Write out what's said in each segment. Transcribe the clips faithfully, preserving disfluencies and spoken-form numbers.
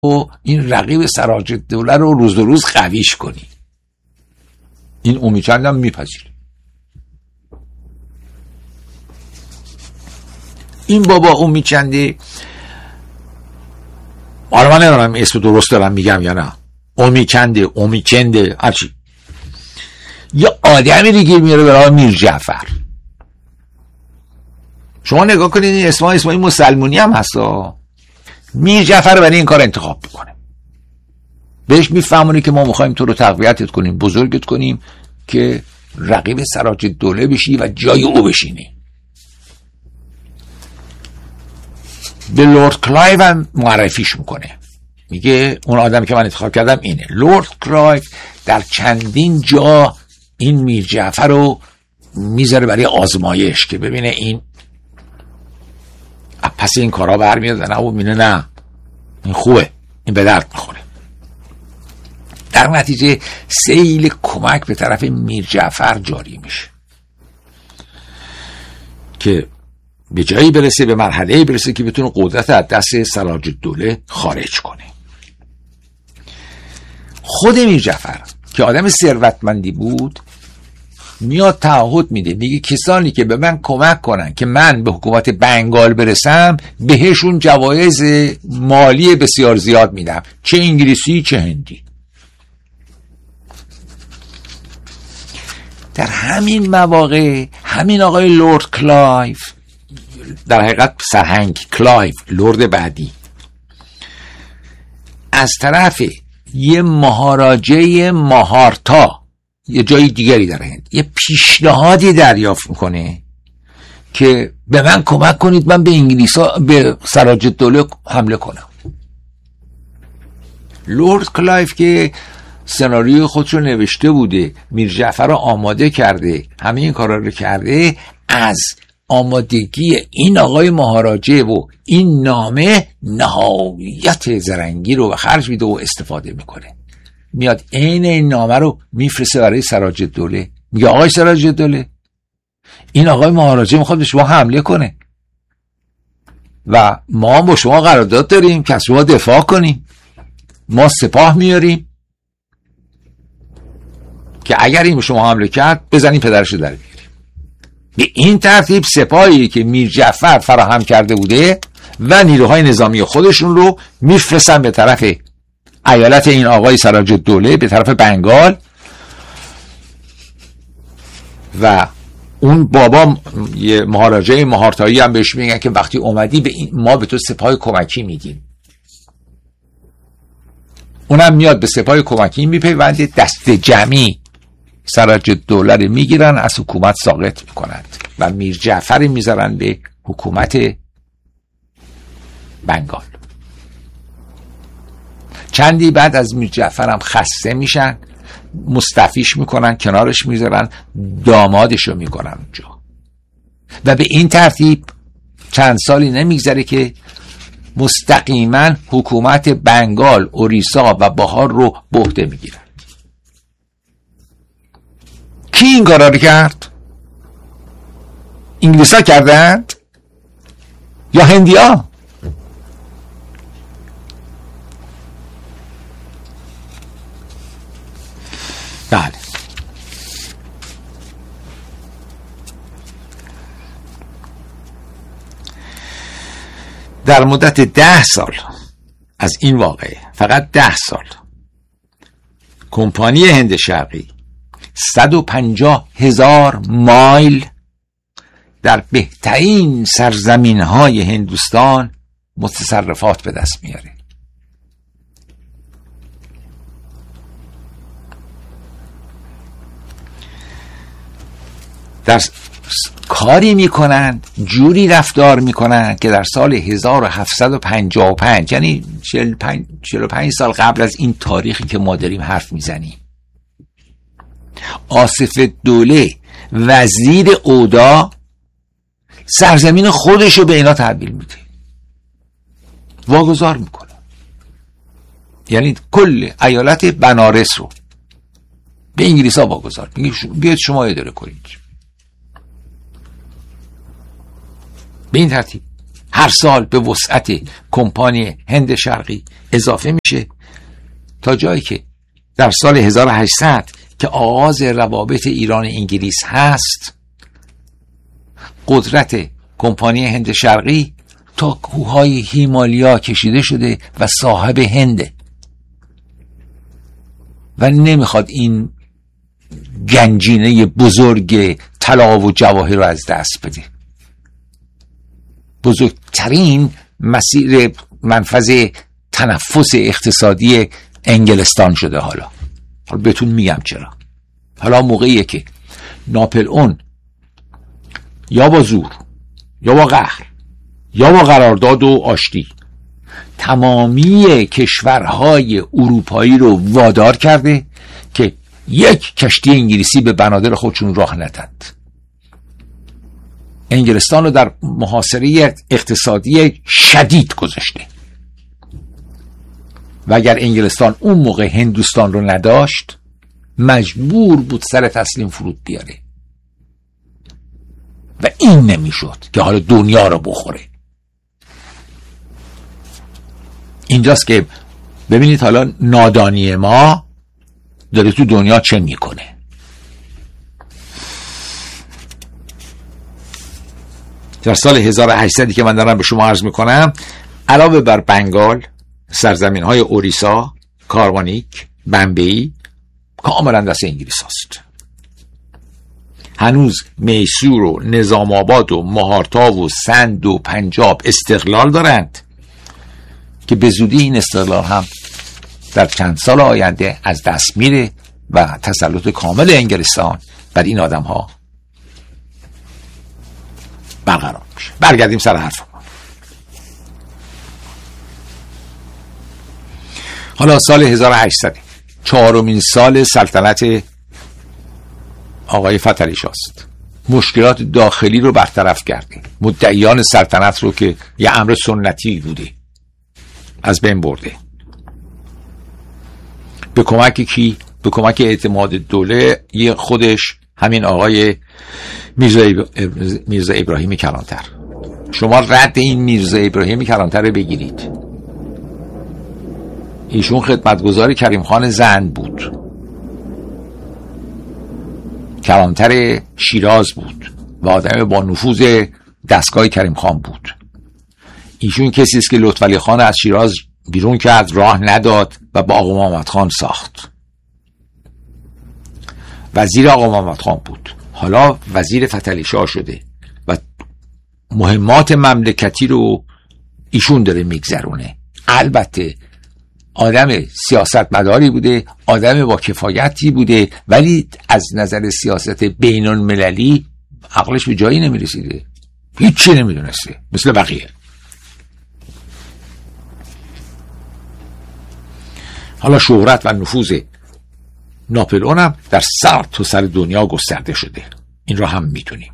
این رقیب سراج الدوله رو روز به روز قویش کنی. این اومیچند هم میپذیره. این بابا اومیچنده، حالا من نمیدونم اسم درست دارم میگم یا نه، اومیچنده اومیچنده هرچی، یه آدمی دیگه میاره به نام میر جعفر. شما نگاه کنید این اسم ها اسم های مسلمونی هم هستا. میر جعفر برای این کار انتخاب میکنه، بهش میفهمونه که ما میخوایم تو رو تقویتت کنیم، بزرگت کنیم که رقیب سراج الدوله بشی و جای او بشینی. به لورد کلایو هم معرفیش میکنه، میگه اون آدمی که من انتخاب کردم اینه. لورد کلایو در چندین جا این میر جعفر رو میذاره برای آزمایش که ببینه این پس این کارا برمیاد نه و مینه نه این خوبه، این به درد میخوره. در نتیجه سیل کمک به طرف میر جعفر جاری میشه که به جایی برسه، به مرحله برسه که بتونه قدرت از دست سراج الدوله خارج کنه. خود میر جعفر که آدم ثروتمندی بود میاد تعهد میده، میگه کسانی که به من کمک کنن که من به حکومت بنگال برسم بهشون جوایز مالی بسیار زیاد میدم، چه انگلیسی چه هندی. در همین مواقع همین آقای لورد کلایو، در حقیقت سرهنگ کلایو لورد بعدی، از طرف یه مهاراجه ماهارتا یه جای دیگری در هند یه پیشنهادی دریافت میکنه که به من کمک کنید من به انگلیسا به سراج الدوله حمله کنم. لورد کلایو که سناریوی خودشو نوشته بوده، میر جعفر رو آماده کرده، همه این کارا رو کرده، از آمادگی این آقای مهاراجه و این نامه نهایت زرنگی رو به خرج میده و استفاده میکنه. میاد عین این نامه رو میفرسته برای سراج الدوله، میگه آقای سراج الدوله این آقای مهاراجه میخواد به شما حمله کنه و ما با شما قرارداد داریم که از شما دفاع کنیم، ما سپاه میاریم که اگر این به شما حمله کرد بزنیم پدرشو در بیاریم. به این ترتیب سپاهی که میر جعفر فراهم کرده بوده و نیروهای نظامی خودشون رو میفرستن به طرف ایالت این آقای سراج الدوله، به طرف بنگال، و اون بابا یه مهاراجه مهارتایی هم بهش میگن که وقتی اومدی به این ما به تو سپاه کمکی میدیم. اونم میاد به سپاه کمکی میپیونده، دست جمعی سراج الدوله رو میگیرن، از حکومت ساقط میکنند و میر جعفر میذارن به حکومت بنگال. چندی بعد از میر جعفر هم خسته میشن، مستعفیش میکنن، کنارش میذارن، دامادش رو میکنن اونجا و به این ترتیب چند سالی نمیگذره که مستقیما حکومت بنگال، اوریسا و بهار رو به عهده میگیرن. کی این کارا رو کرد؟ انگلیسا کردند یا هندیا؟ بله. در مدت ده سال از این واقعه، فقط ده سال، کمپانی هند شرقی صد و پنجاه هزار مایل در بهترین سرزمین های هندوستان متصرفات به دست میاره. در کاری میکنن، جوری رفتار میکنن که در سال هزار و هفتصد و پنجاه و پنج، یعنی چهل و پنج سال قبل از این تاریخی که ما داریم حرف میزنیم، آصف الدوله وزیر اودا سرزمین خودشو به اینا تحویل میده، واگذار میکنه. یعنی کل ایالت بنارس رو به انگلیس ها واگذار میگه بیاید شما اداره کنید. به این ترتیب هر سال به وسعت کمپانی هند شرقی اضافه میشه تا جایی که در سال هزار و هشتصد که آغاز روابط ایران انگلیس هست، قدرت کمپانی هند شرقی تا کوههای هیمالیا کشیده شده و صاحب هنده و نمیخواد این گنجینه بزرگ طلا و جواهر رو از دست بده. بزرگترین مسیر منفذ تنفس اقتصادی انگلستان شده. حالا حالا بهتون میگم چرا. حالا موقعیه که ناپلئون یا با زور یا با قهر یا با قرارداد و آشتی تمامی کشورهای اروپایی رو وادار کرده که یک کشتی انگلیسی به بنادر خودشون راه ندند. انگلستان رو در محاصره اقتصادی شدید گذاشته و اگر انگلستان اون موقع هندوستان رو نداشت مجبور بود سر تسلیم فرود بیاره و این نمیشد که حالا دنیا رو بخوره. اینجاست که ببینید حالا نادانی ما داره تو دنیا چه میکنه. در سال هزار و هشتصد که من دارم به شما عرض میکنم، علاوه بر بنگال، سرزمین های اوریسا، کاروانیک، بمبئی کاملا دست انگلیس هست. هنوز میسور و نظام آباد و مهارتا و سند و پنجاب استقلال دارند که به زودی این استقلال هم در چند سال آینده از دست میره و تسلط کامل انگلستان بر این آدم ها برقرار میشه. برگردیم سر حرف. حالا سال هزار و هشتصد چهارمین سال سلطنت آقای فتحعلی شاه است. مشکلات داخلی رو برطرف کرده، مدعیان سلطنت رو که یه امر سنتی بوده از بین برده. به کمک کی؟ به کمک اعتماد دوله یه خودش همین آقای میرزا, ایب... میرزا ابراهیم کلانتر. شما رد این میرزا ابراهیم کلانتر رو بگیرید. ایشون خدمتگزار کریم خان زند بود، کلانتر شیراز بود و آدم با نفوذ دستگاه کریم خان بود. ایشون کسی است که لطفعلی خان از شیراز بیرون کرد، راه نداد و با آقا محمد خان ساخت. وزیر آقا محمد خان بود، حالا وزیر فتحعلی شاه شده و مهمات مملکتی رو ایشون داره میگذرونه. البته آدم سیاستمداری بوده، آدم با کفایتی بوده، ولی از نظر سیاست بین المللی عقلش به جایی نمیرسیده، هیچی نمیدونسته مثل بقیه. حالا شهرت و نفوذ ناپلئون هم در سر تا سر دنیا گسترده شده، این را هم میتونیم.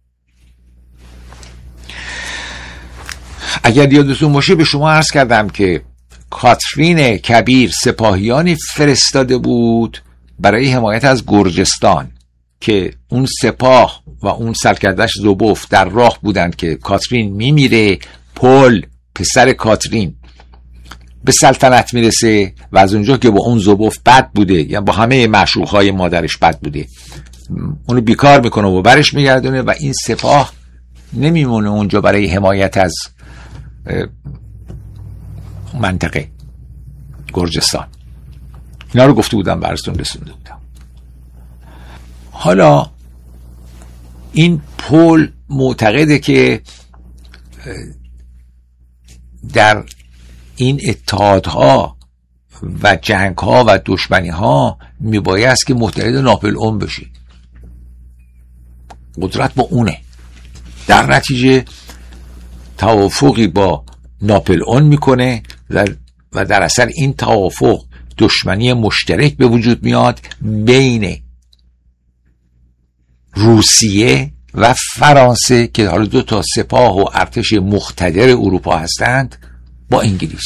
اگر یادتون باشه به شما عرض کردم که کاترین کبیر سپاهیانی فرستاده بود برای حمایت از گرجستان که اون سپاه و اون سرکردش زوبوف در راه بودند که کاترین میمیره، پل پسر کاترین به سلطنت میرسه و از اونجا که با اون زوبوف بد بوده، یعنی با همه معشوقهای مادرش بد بوده، اونو بیکار میکنه و برش میگردونه و این سپاه نمیمونه اونجا برای حمایت از منطقه گرجستان. اینا رو گفته بودم براتون رسونده بودم. حالا این پل معتقده که در این اتحادها و جنگها و دشمنیها میبایست که متحد ناپلئون بشه، قدرت با اونه. در نتیجه توافقی با ناپلئون میکنه و در اثر این توافق دشمنی مشترک به وجود میاد بین روسیه و فرانسه که حالا دو تا سپاه و ارتش مقتدر اروپا هستند با انگلیس.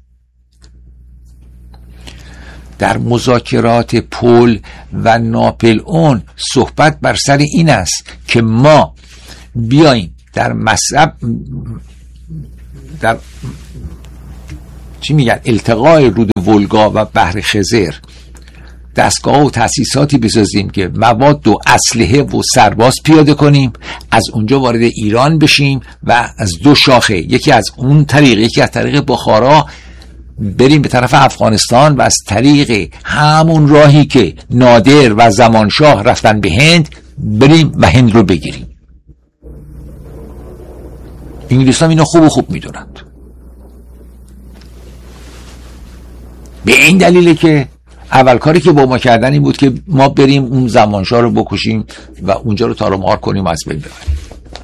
در مذاکرات پل و ناپلئون صحبت بر سر این است که ما بیاییم در مصب در چی میگن التقای رود ولگا و بحر خزر دستگاه و تأسیساتی بسازیم که مواد و اسلحه و سرباز پیاده کنیم، از اونجا وارد ایران بشیم و از دو شاخه، یکی از اون طریق، یکی از طریق بخارا بریم به طرف افغانستان و از طریق همون راهی که نادر و زمانشاه رفتن به هند بریم و هند رو بگیریم. انگلیس‌ها اینو خوب و خوب میدونند. به این دلیله که اول کاری که با ما کردن این بود که ما بریم اون زمانشاه رو بکشیم و اونجا رو تار و مار کنیم و از بین ببریم.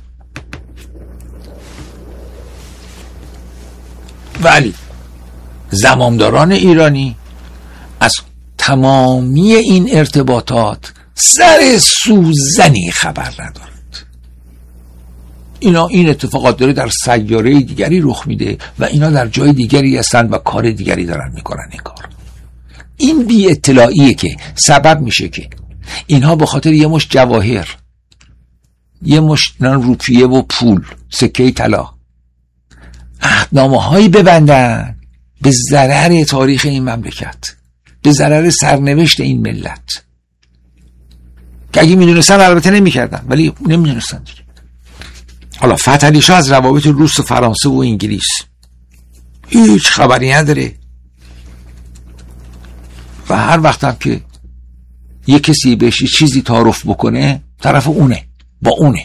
ولی زمامداران ایرانی از تمامی این ارتباطات سر سوزنی خبر ندارند. اینا این اتفاقات داره در سیاره دیگری رخ میده و اینا در جای دیگری هستند و کار دیگری دارن میکنن. این کار این بی اطلاعیه که سبب میشه که اینها به خاطر یه مش جواهر، یه مش روپیه و پول، سکه طلا، عهدنامه هایی ببندن به ضرر تاریخ این مملکت، به ضرر سرنوشت این ملت، که اگه میدونستن البته نمیکردن، ولی نمیدونستن دیگه. حالا فتحعلی‌شاه از روابط روس و فرانسه و انگلیس هیچ خبری نداره و هر وقت هم که یه کسی بهش چیزی تعارف بکنه طرف اونه، با اونه.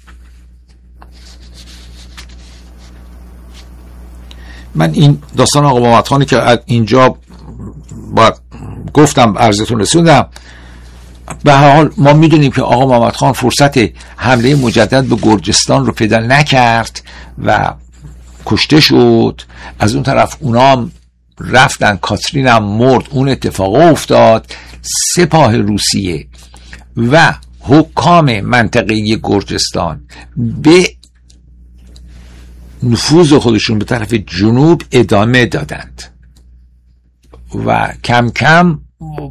من این داستان آقا محمد خانی که اینجا با گفتم عرضتون رسوندم. به هر حال ما میدونیم که آقا محمد خان فرصت حمله مجدد به گرجستان رو پیدا نکرد و کشته شد. از اون طرف اونام رفتن، کاترین هم مرد، اون اتفاق افتاد. سپاه روسیه و حکام منطقه گرجستان به نفوذ خودشون به طرف جنوب ادامه دادند و کم کم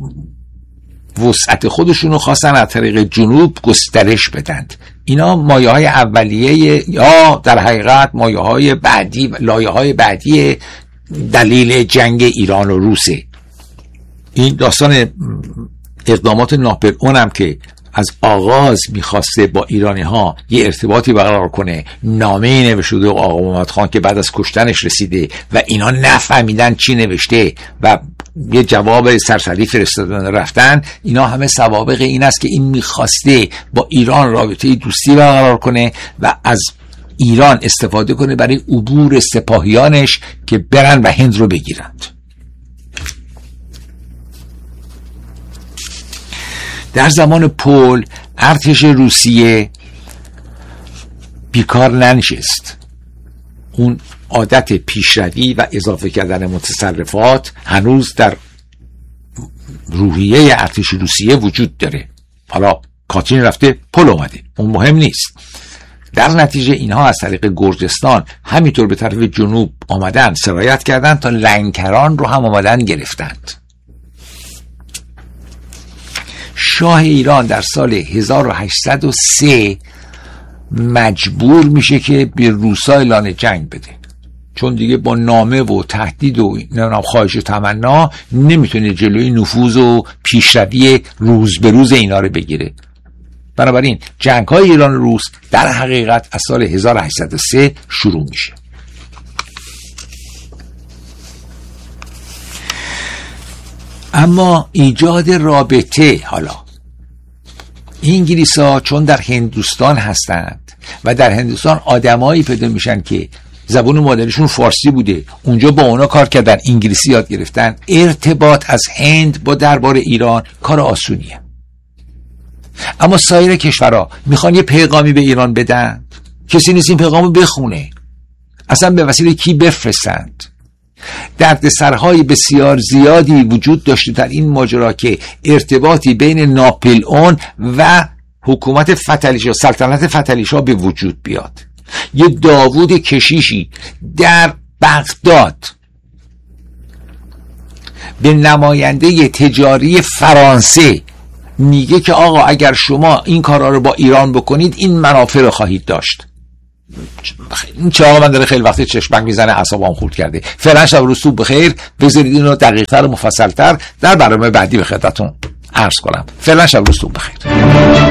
وسعت خودشون رو خواستن از طریق جنوب گسترش بدند. اینا مایه های اولیه یا در حقیقت مایه های بعدی، لایه های بعدی دلیل جنگ ایران و روسه. این داستان اقدامات ناپلئون هم که از آغاز میخواسته با ایرانی ها یه ارتباطی برقرار کنه، نامه‌ای نوشته و آقا محمد خان که بعد از کشتنش رسیده و اینا نفهمیدن چی نوشته و یه جواب سرسری فرستادن رفتن. اینا همه سوابق این است که این میخواسته با ایران رابطه دوستی برقرار کنه و از ایران استفاده کنه برای عبور سپاهیانش که برن و هند رو بگیرند. در زمان پل ارتش روسیه بیکار ننشست. اون عادت پیشروی و اضافه کردن متصرفات هنوز در روحیه ارتش روسیه وجود داره. حالا کاترین رفته، پل اومده، اون مهم نیست. در نتیجه اینها از طریق گرجستان همینطور به طرف جنوب آمدن، سرایت کردن تا لنکران رو هم آمدن گرفتند. شاه ایران در سال هزار و هشتصد و سه مجبور میشه که به روسا اعلان جنگ بده، چون دیگه با نامه و تهدید و خواهش و تمنا نمیتونه جلوی نفوذ و پیشروی روز به روز اینا رو بگیره. بنابراین جنگ های ایران و روس در حقیقت از سال هزار و هشتصد و سه شروع میشه. اما ایجاد رابطه، حالا انگلیس ها چون در هندوستان هستند و در هندوستان آدمایی پیدا میشن که زبان مادریشون فارسی بوده، اونجا با اونا کار کردن، انگلیسی یاد گرفتن، ارتباط از هند با دربار ایران کار آسونیه. اما سایر کشورها میخوان یه پیغامی به ایران بدن، کسی نیست این پیغامو بخونه، اصلا به وسیله کی بفرستند. دردسرهای بسیار زیادی وجود داشته در این ماجرا که ارتباطی بین ناپلئون و حکومت فتحعلی‌شاه، سلطنت فتحعلی‌شاه به وجود بیاد. یه داوود کشیشی در بغداد به نماینده تجاری فرانسه میگه که آقا اگر شما این کارا رو با ایران بکنید این منافع رو خواهید داشت. این چراغ من داره خیلی وقتی چشمک میزنه، اعصابم خورد کرده. فعلا شب روز صبح بخیر. بذارید اینو دقیق‌تر و مفصل‌تر در برنامه بعدی به خدمتتون عرض کنم. فعلا شب روز صبح بخیر.